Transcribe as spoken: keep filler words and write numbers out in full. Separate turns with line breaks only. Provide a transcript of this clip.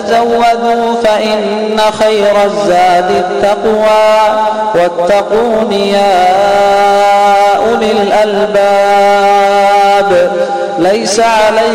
تزودوا فإن خير الزاد التقوى واتقون يا أولي الألباب. ليس عليكم